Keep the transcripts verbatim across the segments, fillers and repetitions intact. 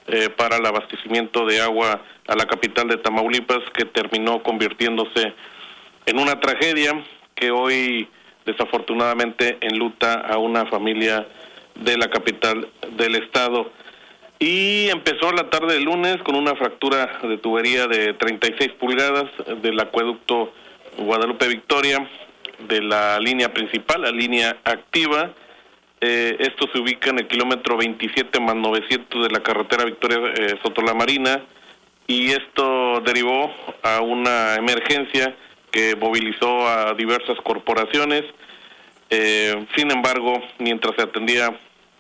eh, para el abastecimiento de agua a la capital de Tamaulipas, que terminó convirtiéndose en una tragedia que hoy desafortunadamente enluta a una familia de la capital del estado. Y empezó la tarde del lunes con una fractura de tubería de treinta y seis pulgadas del acueducto Guadalupe Victoria, de la línea principal, la línea activa. Eh, esto se ubica en el kilómetro veintisiete más novecientos de la carretera Victoria eh, Soto La Marina, y esto derivó a una emergencia que movilizó a diversas corporaciones. Eh, sin embargo, mientras se atendía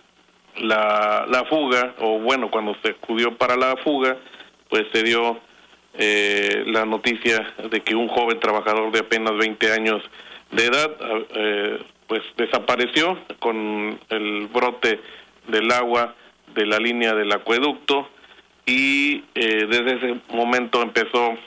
la, la fuga, o bueno, cuando se acudió para la fuga, pues se dio eh, la noticia de que un joven trabajador de apenas veinte años de edad, eh, pues desapareció con el brote del agua de la línea del acueducto, y eh, desde ese momento empezó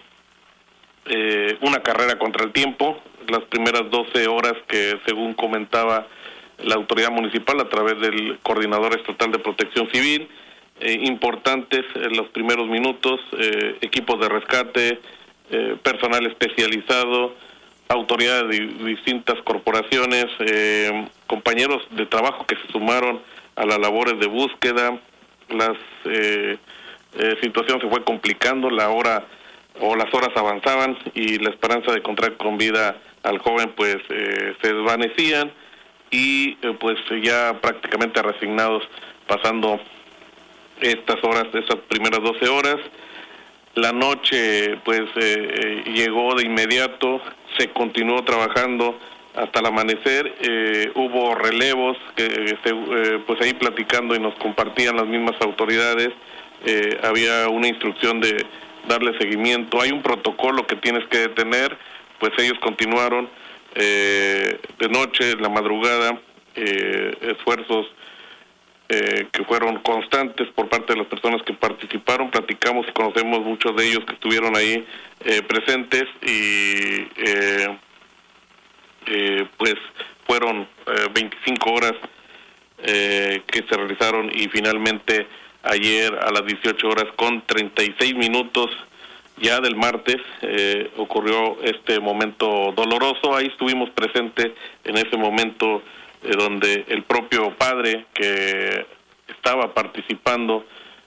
eh, una carrera contra el tiempo. Las primeras doce horas que, según comentaba la autoridad municipal a través del Coordinador Estatal de Protección Civil, eh, importantes en los primeros minutos, eh, equipos de rescate, eh, personal especializado, autoridades de distintas corporaciones, eh, compañeros de trabajo que se sumaron a las labores de búsqueda. Las eh, eh, situación se fue complicando, la hora o las horas avanzaban y la esperanza de encontrar con vida al joven pues eh, se desvanecían, y eh, pues ya prácticamente resignados, pasando estas horas, estas primeras doce horas. La noche pues eh, eh, llegó de inmediato, se continuó trabajando hasta el amanecer. Eh, hubo relevos que eh, se, eh, pues ahí platicando y nos compartían las mismas autoridades. Eh, había una instrucción de darle seguimiento, hay un protocolo que tienes que detener, pues ellos continuaron eh, de noche, en la madrugada, eh, esfuerzos eh, que fueron constantes por parte de las personas que participaron. Platicamos y conocemos muchos de ellos que estuvieron ahí eh, presentes, y eh, eh, pues fueron eh, veinticinco horas eh, que se realizaron, y finalmente ayer a las dieciocho horas con treinta y seis minutos ya del martes eh, ocurrió este momento doloroso. Ahí estuvimos presentes en ese momento eh, donde el propio padre que estaba participando,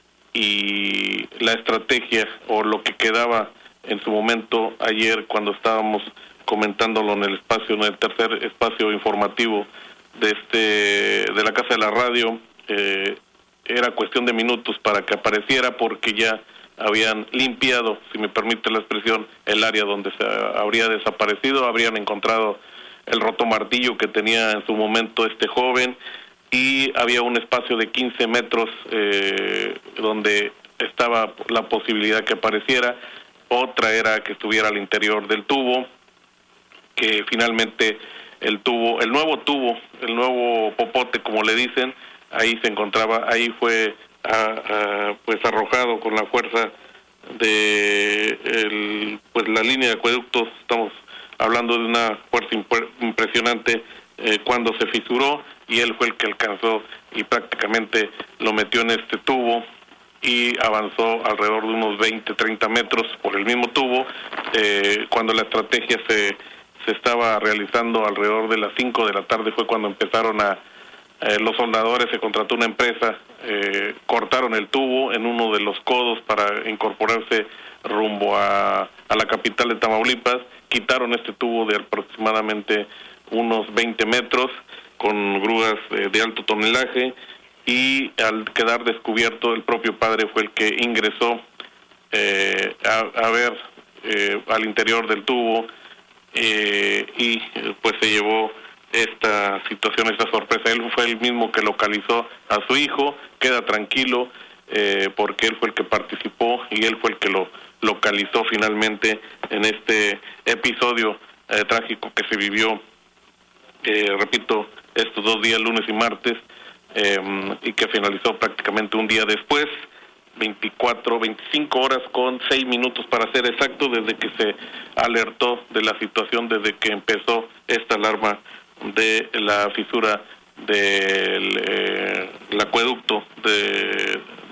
y la estrategia o lo que quedaba en su momento ayer cuando estábamos comentándolo en el espacio, en el tercer espacio informativo de este de la Casa de la Radio, eh, era cuestión de minutos para que apareciera, porque ya habían limpiado, si me permite la expresión, el área donde se habría desaparecido. Habrían encontrado el rotomartillo que tenía en su momento este joven, y había un espacio de quince metros eh, donde estaba la posibilidad que apareciera. Otra era que estuviera al interior del tubo, que finalmente el tubo, el nuevo tubo, el nuevo popote como le dicen, ahí se encontraba, ahí fue a, a, pues arrojado con la fuerza de el, pues la línea de acueductos. Estamos hablando de una fuerza imp- impresionante eh, cuando se fisuró, y él fue el que alcanzó y prácticamente lo metió en este tubo, y avanzó alrededor de unos veinte, treinta metros por el mismo tubo. Eh, cuando la estrategia se, se estaba realizando alrededor de las cinco de la tarde fue cuando empezaron a Eh, los soldadores, se contrató una empresa, eh, cortaron el tubo en uno de los codos para incorporarse rumbo a, a la capital de Tamaulipas. Quitaron este tubo de aproximadamente unos veinte metros con grúas eh, de alto tonelaje, y al quedar descubierto, el propio padre fue el que ingresó eh, a, a ver eh, al interior del tubo, eh, y pues se llevó esta situación, esta sorpresa. Él fue el mismo que localizó a su hijo. Queda tranquilo eh, porque él fue el que participó y él fue el que lo localizó finalmente en este episodio eh, trágico que se vivió, eh, repito, estos dos días, lunes y martes, eh, y que finalizó prácticamente un día después, veinticuatro, veinticinco horas con seis minutos para ser exacto, desde que se alertó de la situación, desde que empezó esta alarma de la fisura del eh, el acueducto de,